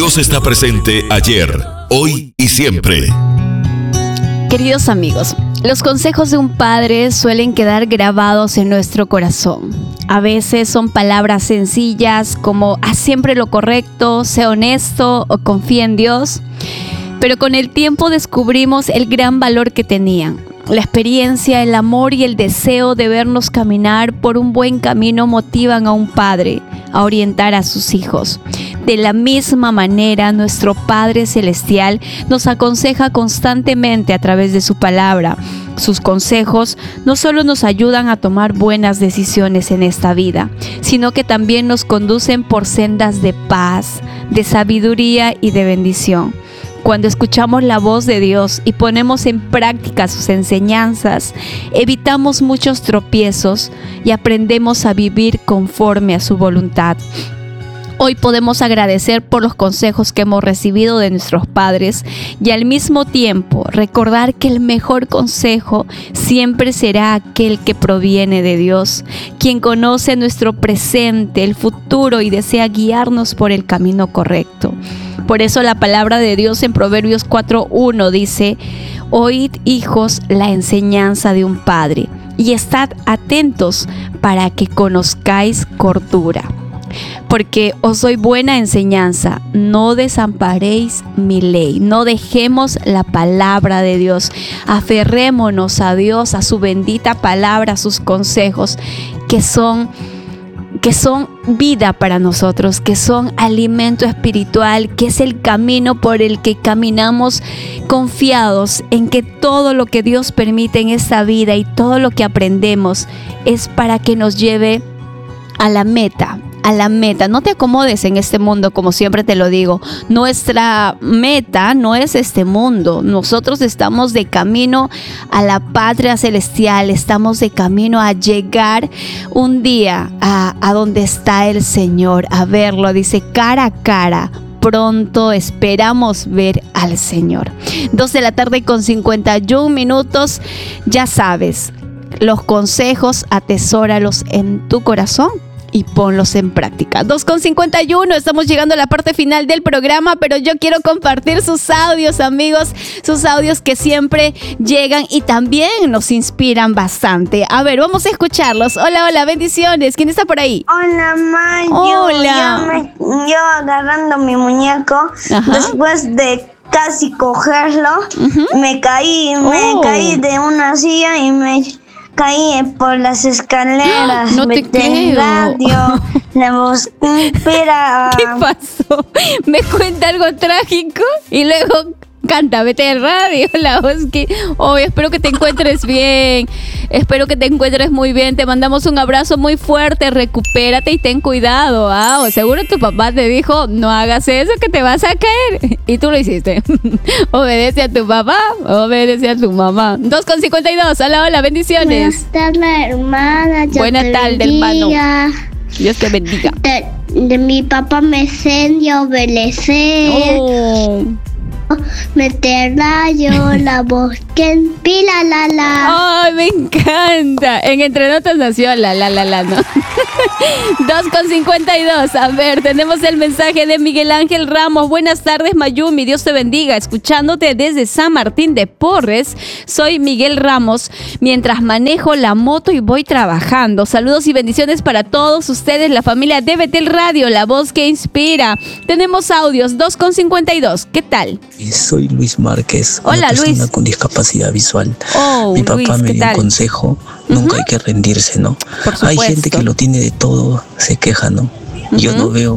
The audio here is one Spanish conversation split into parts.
Dios está presente ayer, hoy y siempre. Queridos amigos, los consejos de un padre suelen quedar grabados en nuestro corazón. A veces son palabras sencillas como haz siempre lo correcto, sé honesto o confía en Dios. Pero con el tiempo descubrimos el gran valor que tenían. La experiencia, el amor y el deseo de vernos caminar por un buen camino motivan a un padre a orientar a sus hijos. De la misma manera, nuestro Padre Celestial nos aconseja constantemente a través de su palabra. Sus consejos no solo nos ayudan a tomar buenas decisiones en esta vida, sino que también nos conducen por sendas de paz, de sabiduría y de bendición. Cuando escuchamos la voz de Dios y ponemos en práctica sus enseñanzas, evitamos muchos tropiezos y aprendemos a vivir conforme a su voluntad. Hoy podemos agradecer por los consejos que hemos recibido de nuestros padres y al mismo tiempo recordar que el mejor consejo siempre será aquel que proviene de Dios, quien conoce nuestro presente, el futuro y desea guiarnos por el camino correcto. Por eso la palabra de Dios en Proverbios 4:1 dice: oíd, hijos, la enseñanza de un padre, y estad atentos para que conozcáis cordura. Porque os doy buena enseñanza, no desamparéis mi ley, no dejemos la palabra de Dios, aferrémonos a Dios, a su bendita palabra, a sus consejos, que son vida para nosotros, que son alimento espiritual, que es el camino por el que caminamos confiados en que todo lo que Dios permite en esta vida y todo lo que aprendemos es para que nos lleve a la meta. No te acomodes en este mundo, como siempre te lo digo. Nuestra meta no es este mundo. Nosotros estamos de camino a la patria celestial. Estamos de camino a llegar un día a donde está el Señor, a verlo. Dice cara a cara. Pronto esperamos ver al Señor. 2:51 p.m. Ya sabes, los consejos atesóralos en tu corazón y ponlos en práctica. 2:51, estamos llegando a la parte final del programa, pero yo quiero compartir sus audios, amigos, sus audios que siempre llegan y también nos inspiran bastante. A ver, vamos a escucharlos. Hola, bendiciones. ¿Quién está por ahí? Hola, Ma. Hola. Yo agarrando mi muñeco, después de casi cogerlo, me caí de una silla y me caí por las escaleras. No te creo. Radio, la voz que inspira. ¿Qué pasó? ¿Me cuenta algo trágico? Y luego canta, vete de radio, la voz que... Oh, espero que te encuentres bien. Espero que te encuentres muy bien. Te mandamos un abrazo muy fuerte. Recupérate y ten cuidado. Seguro tu papá te dijo, no hagas eso que te vas a caer. Y tú lo hiciste. Obedece a tu papá, obedece a tu mamá. 2:52. Hola, bendiciones. Buenas tardes, hermana. Buenas tardes, hermano. Dios te bendiga. De mi papá me enseña a obedecer. Meter rayo, la voz que inspira, la. ¡Ay, me encanta! En Entre Notas nació ¿no? 2:52. A ver, tenemos el mensaje de Miguel Ángel Ramos. Buenas tardes, Mayumi. Dios te bendiga. Escuchándote desde San Martín de Porres. Soy Miguel Ramos. Mientras manejo la moto y voy trabajando. Saludos y bendiciones para todos ustedes, la familia de Betel Radio, la voz que inspira. Tenemos audios. 2:52. ¿Qué tal? Soy Luis Márquez, Hola, una persona Luis. con discapacidad visual. Mi papá Luis, me ¿qué dio un tal? consejo, nunca hay que rendirse, ¿no? Por Hay supuesto. gente que lo tiene de todo, se queja, ¿no? Yo no veo,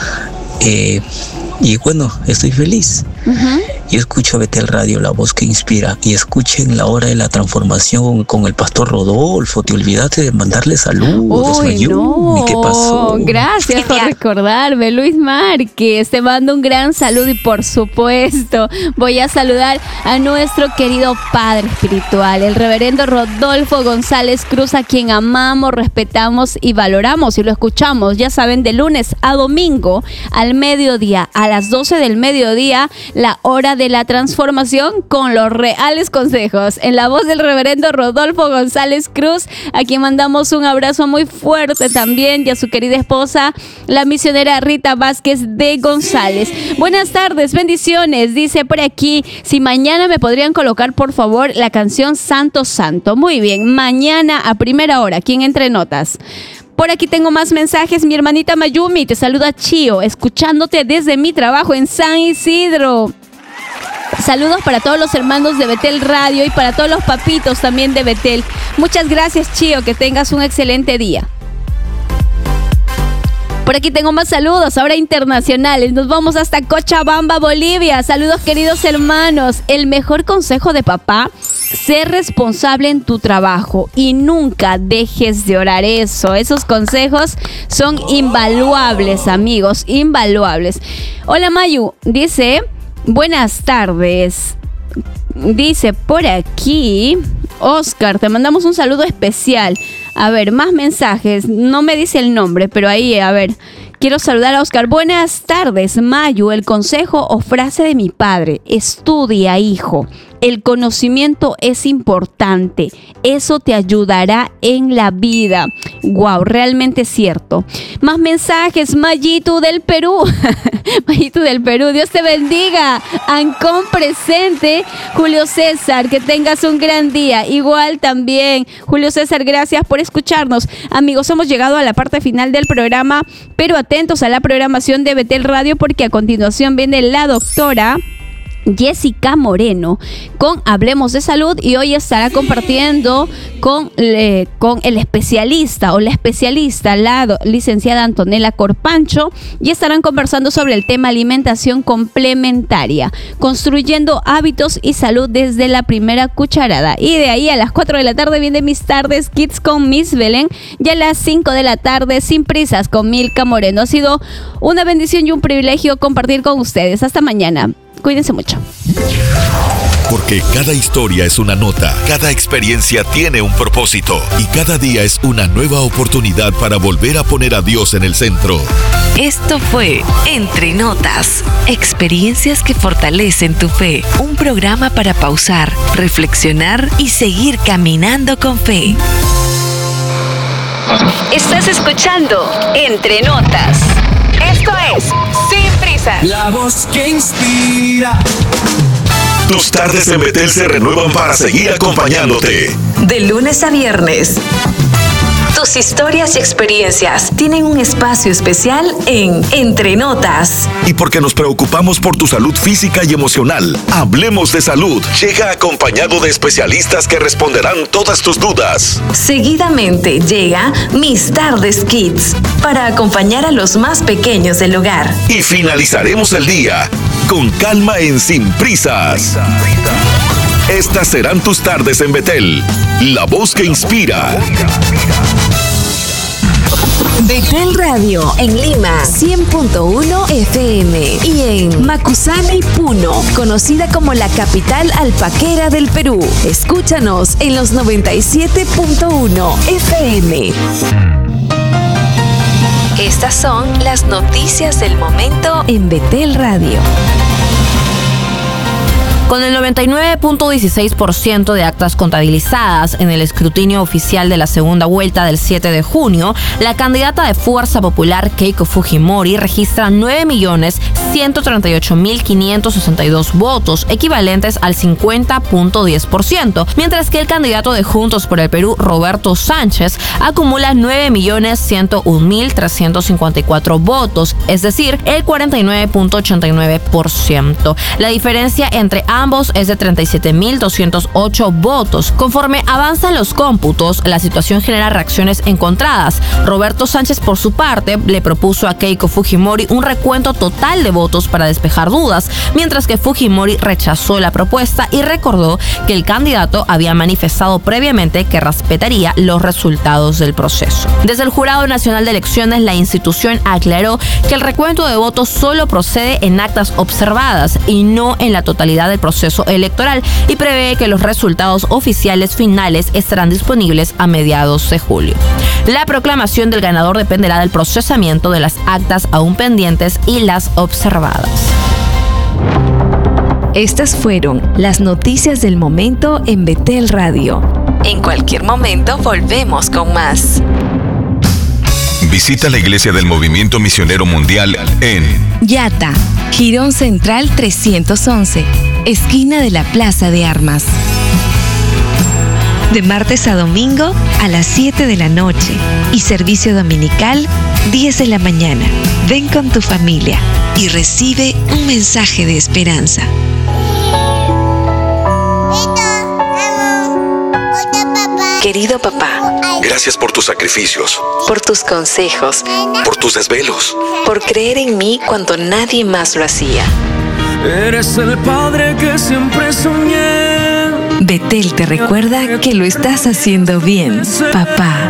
y bueno, estoy feliz. Y escucho Betel Radio, la voz que inspira, y escuchen La Hora de la Transformación con el pastor Rodolfo. Te olvidaste de mandarle saludos, Mayumi. No. ¿Qué pasó? Gracias por recordarme, Luis Márquez. Te mando un gran saludo y por supuesto voy a saludar a nuestro querido Padre Espiritual, el reverendo Rodolfo González Cruz, a quien amamos, respetamos y valoramos, y lo escuchamos, ya saben, de lunes a domingo al mediodía, a las 12 del mediodía, La Hora de la Transformación con los reales consejos. En la voz del reverendo Rodolfo González Cruz, a quien mandamos un abrazo muy fuerte también, y a su querida esposa, la misionera Rita Vázquez de González. Buenas tardes, bendiciones. Dice por aquí, si mañana me podrían colocar por favor la canción Santo Santo. Muy bien, mañana a primera hora, aquí en Entre Notas. Por aquí tengo más mensajes. Mi hermanita Mayumi te saluda, Chío, escuchándote desde mi trabajo en San Isidro. Saludos para todos los hermanos de Betel Radio y para todos los papitos también de Betel. Muchas gracias, Chío, que tengas un excelente día. Por aquí tengo más saludos, ahora internacionales. Nos vamos hasta Cochabamba, Bolivia. Saludos, queridos hermanos. El mejor consejo de papá: sé responsable en tu trabajo y nunca dejes de orar. Esos consejos son invaluables, amigos, invaluables. Hola, Mayu, dice, buenas tardes. Dice por aquí, Oscar, te mandamos un saludo especial. A ver, más mensajes. No me dice el nombre, pero ahí, a ver. Quiero saludar a Oscar. Buenas tardes, Mayu. El consejo o frase de mi padre: estudia, hijo. El conocimiento es importante. Eso te ayudará en la vida. Wow, realmente es cierto. Más mensajes. Mayito del Perú. Mayito del Perú. Dios te bendiga. Ancón presente. Julio César, que tengas un gran día. Igual también. Julio César, gracias por escucharnos. Amigos, hemos llegado a la parte final del programa, pero atentos a la programación de Betel Radio, porque a continuación viene la doctora Jessica Moreno con Hablemos de Salud, y hoy estará compartiendo con el especialista o la especialista, la licenciada Antonella Corpancho, y estarán conversando sobre el tema alimentación complementaria, construyendo hábitos y salud desde la primera cucharada. Y de ahí a las 4 de la tarde viene Mis Tardes Kids con Miss Belén, y a las 5 de la tarde Sin Prisas con Milka Moreno. Ha sido una bendición y un privilegio compartir con ustedes. Hasta mañana. Cuídense mucho. Porque cada historia es una nota, cada experiencia tiene un propósito y cada día es una nueva oportunidad para volver a poner a Dios en el centro. Esto fue Entre Notas, experiencias que fortalecen tu fe. Un programa para pausar, reflexionar y seguir caminando con fe. Estás escuchando Entre Notas. Esto es Sin Prisas. La voz que inspira. Tus tardes en Betel se renuevan para seguir acompañándote. De lunes a viernes. Tus historias y experiencias tienen un espacio especial en Entre Notas. Y porque nos preocupamos por tu salud física y emocional, Hablemos de Salud llega acompañado de especialistas que responderán todas tus dudas. Seguidamente llega Mis Tardes Kids para acompañar a los más pequeños del hogar. Y finalizaremos el día con calma en Sin Prisas. Estas serán tus tardes en Betel, la voz que inspira. Betel Radio en Lima 100.1 FM y en Macusani, Puno, conocida como la capital alpaquera del Perú. Escúchanos en los 97.1 FM. Estas son las noticias del momento en Betel Radio. Con el 99.16% de actas contabilizadas en el escrutinio oficial de la segunda vuelta del 7 de junio, la candidata de Fuerza Popular Keiko Fujimori registra 9.138.562 votos, equivalentes al 50.10%, mientras que el candidato de Juntos por el Perú, Roberto Sánchez, acumula 9.101.354 votos, es decir, el 49.89%. La diferencia entre ambos es de 37.208 votos. Conforme avanzan los cómputos, la situación genera reacciones encontradas. Roberto Sánchez, por su parte, le propuso a Keiko Fujimori un recuento total de votos para despejar dudas, mientras que Fujimori rechazó la propuesta y recordó que el candidato había manifestado previamente que respetaría los resultados del proceso. Desde el Jurado Nacional de Elecciones, la institución aclaró que el recuento de votos solo procede en actas observadas y no en la totalidad del proceso electoral, y prevé que los resultados oficiales finales estarán disponibles a mediados de julio. La proclamación del ganador dependerá del procesamiento de las actas aún pendientes y las observadas. Estas fueron las noticias del momento en Betel Radio. En cualquier momento volvemos con más. Visita la Iglesia del Movimiento Misionero Mundial en Yata, Jirón Central 311, esquina de la Plaza de Armas. De martes a domingo a las 7 de la noche y servicio dominical 10 de la mañana. Ven con tu familia y recibe un mensaje de esperanza. Querido papá, gracias por tus sacrificios, por tus consejos, por tus desvelos, por creer en mí cuando nadie más lo hacía. Eres el padre que siempre soñé. Betel te recuerda que lo estás haciendo bien, papá.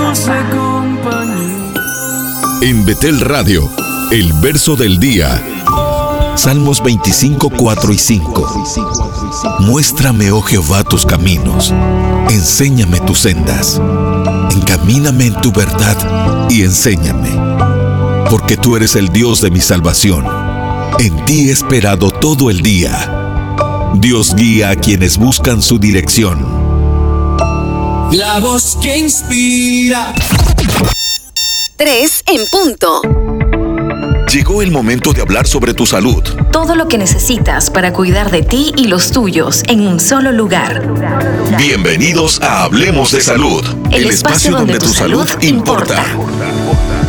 En Betel Radio, el verso del día. Salmos 25, 4 y 5. Muéstrame, oh Jehová, tus caminos. Enséñame tus sendas. Encamíname en tu verdad y enséñame. Porque tú eres el Dios de mi salvación. En ti he esperado todo el día. Dios guía a quienes buscan su dirección. La voz que inspira. 3 en punto. Llegó el momento de hablar sobre tu salud. Todo lo que necesitas para cuidar de ti y los tuyos en un solo lugar. Bienvenidos a Hablemos de Salud, el espacio donde tu salud importa.